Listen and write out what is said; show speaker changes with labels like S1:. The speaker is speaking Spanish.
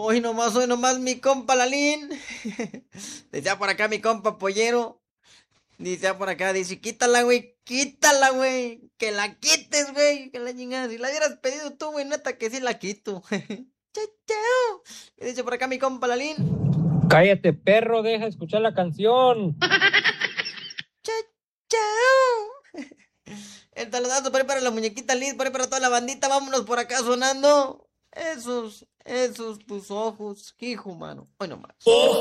S1: Hoy nomás mi compa Lalín. Decía por acá mi compa Pollero. Dice por acá, dice, quítala, güey. Que la quites, güey. Que la chingada. Si la hubieras pedido tú, güey, neta que sí la quito. Chao, chao. Y dice por acá mi compa Lalín.
S2: Cállate, perro, deja escuchar la canción.
S1: Chao, chao. El saludazo por ahí para la muñequita Liz, por ahí para toda la bandita. Vámonos por acá sonando. Esos tus ojos. Hijo, mano. Hoy nomás.